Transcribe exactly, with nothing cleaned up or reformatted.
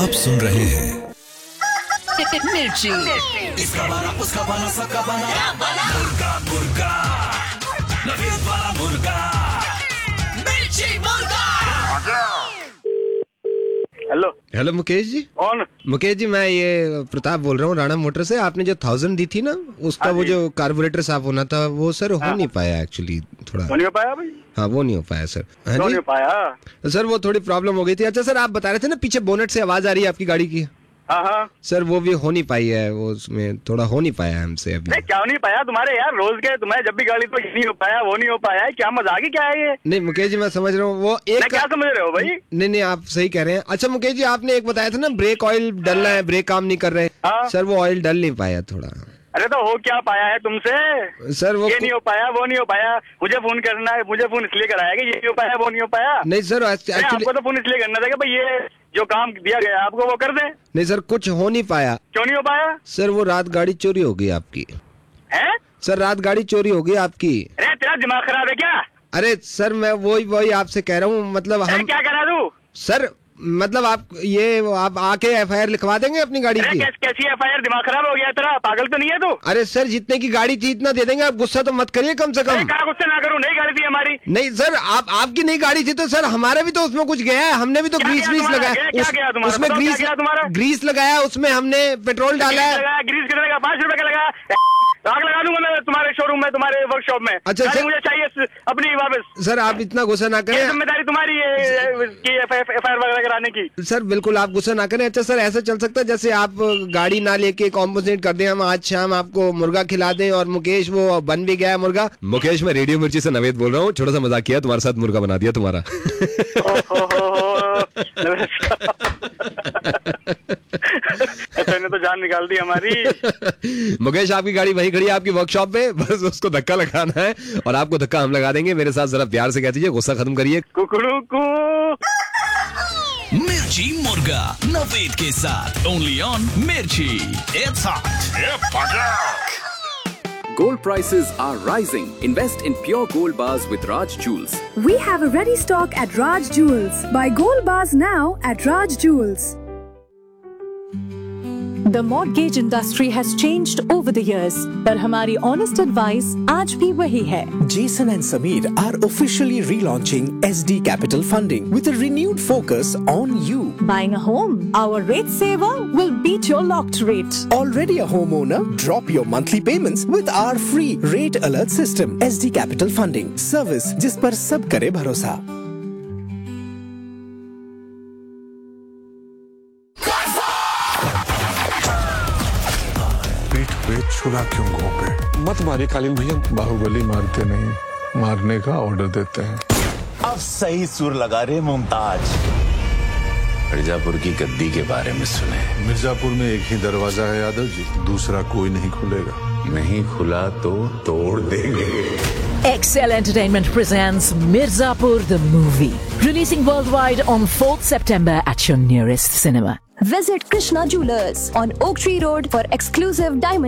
आप सुन रहे हैं मिर्ची। इसका बना उसका बना सबका बना मुर्गा मुर्गा नवीन वाला मुर्गा मिर्ची मुर्गा। Hello hello Mukesh ji. कौन? मुकेश जी मैं ये प्रताप बोल रहा हूँ राणा मोटर से। आपने जो थाउजेंड दी थी ना उसका हाँ वो जी। जो कार्बोरेटर साफ होना था वो सर हो हाँ। नहीं पाया एक्चुअली थोड़ा। वो नहीं हो पाया भाई? हाँ वो नहीं हो पाया सर। हाँ क्यों जी नहीं हो पाया? सर वो थोड़ी प्रॉब्लम हो गई थी। अच्छा सर आप बता रहे थे ना पीछे बोनेट से आवाज आ रही है आपकी गाड़ी की। हाँ हाँ। सर वो भी हो नहीं पाई है, वो उसमें थोड़ा हो नहीं पाया हमसे अभी। नहीं क्या नहीं पाया तुम्हारे यार? रोज के तुम्हारे जब भी गाड़ी तो ये नहीं हो पाया वो नहीं हो पाया है, क्या मजाक है क्या है ये? नहीं मुकेश जी मैं समझ रहा हूँ वो एक मैं क्या समझ रहे हो भाई? नहीं नहीं आप सही कह रहे हैं। अच्छा मुकेश जी आपने एक बताया था ना ब्रेक ऑयल डलना है, ब्रेक काम नहीं कर रहे। हाँ। सर वो ऑयल डल नहीं पाया थोड़ा। अरे तो हो क्या पाया है तुमसे? सर वो ये नहीं हो पाया वो नहीं हो पाया, मुझे फोन करना है, मुझे फोन इसलिए कराया कि ये नहीं हो पाया वो नहीं हो पाया। नहीं सर अरे एक्चुअली आपको तो फोन इसलिए करना था कि भाई ये जो काम दिया गया आपको वो कर दे। नहीं सर कुछ हो नहीं पाया। क्यों नहीं हो पाया? सर वो रात गाड़ी चोरी हो गई आपकी। है? सर रात गाड़ी चोरी हो गई आपकी। अरे तेरा दिमाग खराब है क्या? अरे सर मैं वही वही आपसे कह रहा हूँ मतलब अरे हम क्या करा तू? सर मतलब आप ये आप आके एफ आई आर लिखवा देंगे अपनी गाड़ी अरे की। कैस, कैसी एफ आई आर? दिमाग खराब हो गया तेरा? पागल तो नहीं है तू? अरे सर जितने की गाड़ी थी इतना दे देंगे, आप गुस्सा तो मत करिए कम से अरे कम। कहा गुस्से ना करूं, नई गाड़ी थी हमारी। नहीं सर आप आपकी नई गाड़ी थी तो सर हमारा भी तो उसमें कुछ गया है, हमने भी तो क्या ग्रीस गया व्रीस तुम्हारा? लगाया क्या- क्या उस- गया तुम्हारा? उसमें बताओ क्या ग्रीस गया तुम्हारा? ग्रीस लगाया, उसमें हमने पेट्रोल डाला ग्रीस है। लगाया, ग्रीस कितने का? पाँच रुपए का लगा। आग लगा दूंगा मैं तुम्हारे शोरूम में, तुम्हारे वर्कशॉप में। अच्छा, गाड़ी सर- मुझे चाहिए अपनी वापस। सर आप इतना गुस्सा ना ये करें। जिम्मेदारी तुम्हारी है कि एफ आई आर वगैरह कराने की। सर बिल्कुल आप गुस्सा ना करें। अच्छा सर ऐसा चल सकता है जैसे आप गाड़ी ना लेके कॉम्पोजिट कर दें, हम आज शाम आपको मुर्गा खिला दें और मुकेश वो बन भी गया है मुर्गा। मुकेश मैं रेडियो मिर्ची से नवेद बोल रहा हूँ, छोटा सा मजाक किया, तुम्हारे साथ मुर्गा बना दिया तुम्हारा। तूने तो जान निकाल दी हमारी। मुकेश आपकी गाड़ी वही खड़ी है आपकी वर्कशॉप में, बस उसको धक्का लगाना है और आपको धक्का हम लगा देंगे। मेरे साथ जरा प्यार से कह दीजिए, गुस्सा खत्म करिए। कुकड़ू कू। मिर्ची मुर्गा नवेद के साथ ओनली ऑन मिर्ची। It's hot. Gold prices are rising. Invest in pure gold bars with Raj Jewels. We have a ready stock at Raj Jewels. Buy gold bars now at Raj Jewels. The mortgage industry has changed over the years, पर हमारी honest advice आज भी वही है। Jason and Sameer are officially relaunching S D Capital Funding with a renewed focus on you. Buying a home, our rate saver will beat your locked rate. Already a homeowner? Drop your monthly payments with our free rate alert system. S D Capital Funding, service जिस पर सब करे भरोसा। पीठ पे छुरा क्यों घोंपे? मत मारिए कालीन भैया। बाहुबली मारते नहीं, मारने का ऑर्डर देते हैं। अब सही सुर लगा रहे मुमताज। मिर्जापुर की गद्दी के बारे में सुने। मिर्जापुर में एक ही दरवाजा है यादव जी, दूसरा कोई नहीं खुलेगा। नहीं खुला तो तोड़ देंगे। Excel Entertainment presents Mirzapur the movie, releasing worldwide on fourth September at your nearest cinema. Visit Krishna Jewelers on Oak Tree Road for exclusive diamond